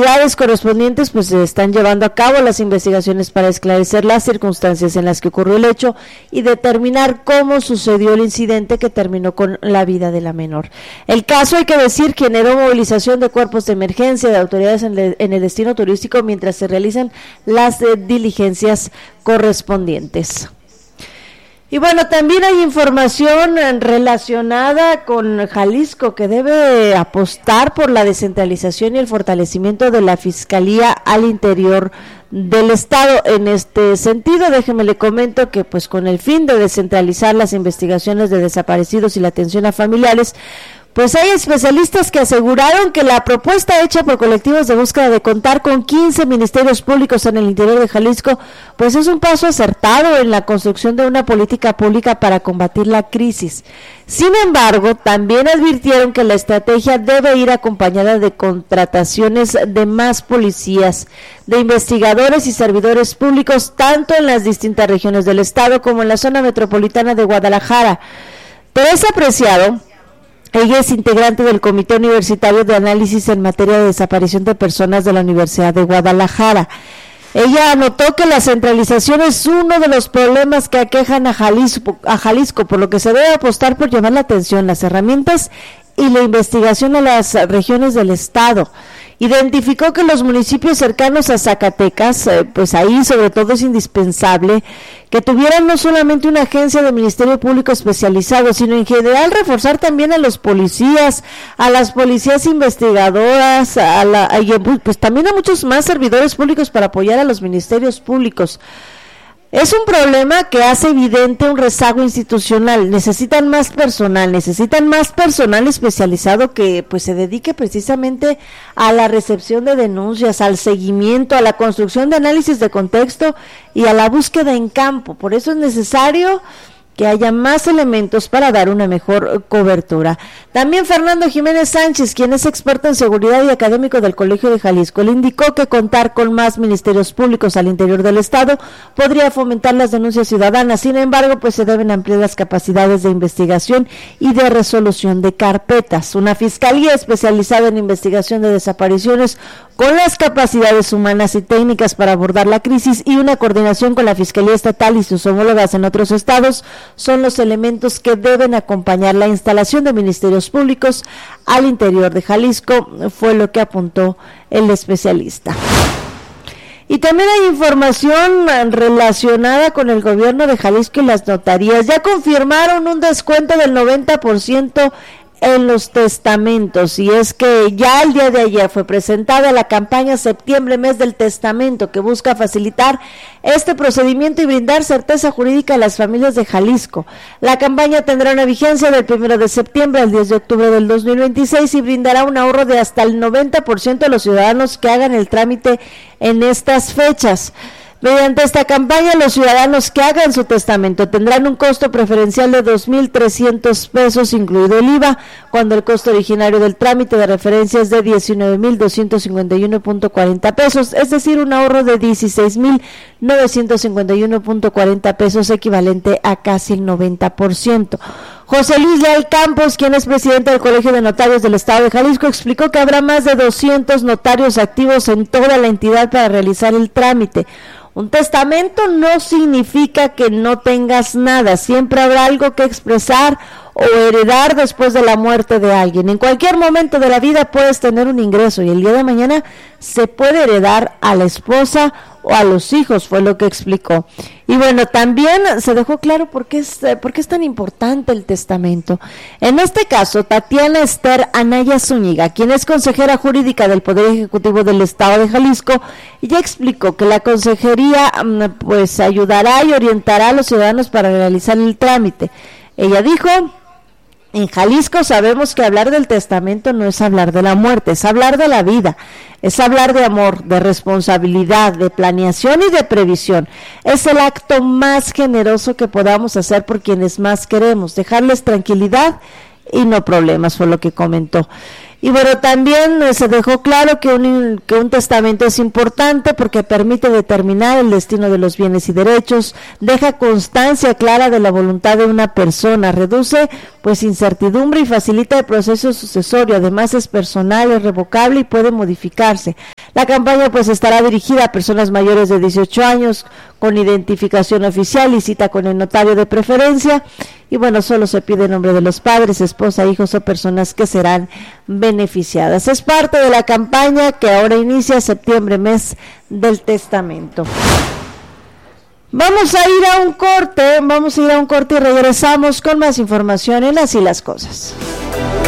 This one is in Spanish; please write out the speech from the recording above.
autoridades correspondientes pues se están llevando a cabo las investigaciones para esclarecer las circunstancias en las que ocurrió el hecho y determinar cómo sucedió el incidente que terminó con la vida de la menor. El caso, hay que decir, generó movilización de cuerpos de emergencia de autoridades en el destino turístico mientras se realizan las diligencias correspondientes. Y bueno, también hay información relacionada con Jalisco, que debe apostar por la descentralización y el fortalecimiento de la Fiscalía al interior del Estado. En este sentido, déjeme le comento que pues con el fin de descentralizar las investigaciones de desaparecidos y la atención a familiares, pues hay especialistas que aseguraron que la propuesta hecha por colectivos de búsqueda de contar con 15 ministerios públicos en el interior de Jalisco, pues es un paso acertado en la construcción de una política pública para combatir la crisis. Sin embargo, también advirtieron que la estrategia debe ir acompañada de contrataciones de más policías, de investigadores y servidores públicos, tanto en las distintas regiones del estado como en la zona metropolitana de Guadalajara. Teresa Preciado, ella es integrante del Comité Universitario de Análisis en Materia de Desaparición de Personas de la Universidad de Guadalajara. Ella anotó que la centralización es uno de los problemas que aquejan a Jalisco, por lo que se debe apostar por llamar la atención, las herramientas y la investigación a las regiones del estado. Identificó que los municipios cercanos a Zacatecas, pues ahí sobre todo es indispensable que tuvieran no solamente una agencia de Ministerio Público especializado, sino en general reforzar también a los policías, a las policías investigadoras, pues también a muchos más servidores públicos para apoyar a los ministerios públicos. Es un problema que hace evidente un rezago institucional. Necesitan más personal especializado que pues se dedique precisamente a la recepción de denuncias, al seguimiento, a la construcción de análisis de contexto y a la búsqueda en campo. Por eso es necesario que haya más elementos para dar una mejor cobertura. También Fernando Jiménez Sánchez, quien es experto en seguridad y académico del Colegio de Jalisco, le indicó que contar con más ministerios públicos al interior del estado podría fomentar las denuncias ciudadanas. Sin embargo, pues se deben ampliar las capacidades de investigación y de resolución de carpetas. Una fiscalía especializada en investigación de desapariciones con las capacidades humanas y técnicas para abordar la crisis y una coordinación con la Fiscalía Estatal y sus homólogas en otros estados son los elementos que deben acompañar la instalación de ministerios públicos al interior de Jalisco, fue lo que apuntó el especialista. Y también hay información relacionada con el gobierno de Jalisco y las notarías. Ya confirmaron un descuento del 90% en los testamentos, y es que ya el día de ayer fue presentada la campaña Septiembre, mes del testamento, que busca facilitar este procedimiento y brindar certeza jurídica a las familias de Jalisco. La campaña tendrá una vigencia del 1 de septiembre al 10 de octubre del 2026 y brindará un ahorro de hasta el 90% a los ciudadanos que hagan el trámite en estas fechas. Mediante esta campaña, los ciudadanos que hagan su testamento tendrán un costo preferencial de 2,300 pesos, incluido el IVA, cuando el costo originario del trámite de referencia es de 19,251.40 pesos, es decir, un ahorro de 16,951.40 pesos, equivalente a casi el 90%. José Luis Leal Campos, quien es presidente del Colegio de Notarios del Estado de Jalisco, explicó que habrá más de 200 notarios activos en toda la entidad para realizar el trámite. Un testamento no significa que no tengas nada, siempre habrá algo que expresar o heredar después de la muerte de alguien. En cualquier momento de la vida puedes tener un ingreso y el día de mañana se puede heredar a la esposa o a los hijos, fue lo que explicó. Y bueno, también se dejó claro por qué es tan importante el testamento. En este caso, Tatiana Esther Anaya Zúñiga, quien es consejera jurídica del Poder Ejecutivo del Estado de Jalisco, ya explicó que la consejería pues ayudará y orientará a los ciudadanos para realizar el trámite. Ella dijo: en Jalisco sabemos que hablar del testamento no es hablar de la muerte, es hablar de la vida, es hablar de amor, de responsabilidad, de planeación y de previsión. Es el acto más generoso que podamos hacer por quienes más queremos, dejarles tranquilidad y no problemas, fue lo que comentó. Y bueno, también se dejó claro que un testamento es importante porque permite determinar el destino de los bienes y derechos, deja constancia clara de la voluntad de una persona, reduce pues incertidumbre y facilita el proceso sucesorio, además es personal, es revocable y puede modificarse. La campaña pues estará dirigida a personas mayores de 18 años con identificación oficial y cita con el notario de preferencia. Y bueno, solo se pide el nombre de los padres, esposa, hijos o personas que serán beneficiadas. Es parte de la campaña que ahora inicia septiembre, mes del testamento. Vamos a ir a un corte y regresamos con más información en Así las Cosas.